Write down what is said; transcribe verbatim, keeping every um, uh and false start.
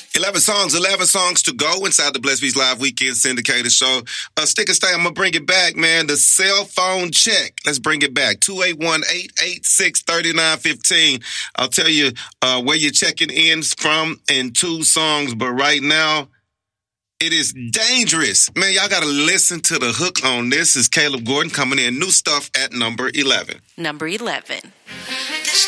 eleven songs, eleven songs to go inside the Blessed Beats Live Weekend Syndicated Show. Uh, stick and stay. I'm going to bring it back, man. The cell phone check. Let's bring it back. two eight one, eight eight six, three nine one five. I'll tell you uh, where you're checking in from in two songs, but right now, it is dangerous. Man, y'all got to listen to the hook on this. Is Caleb Gordon coming in. New stuff at number eleven. Number eleven.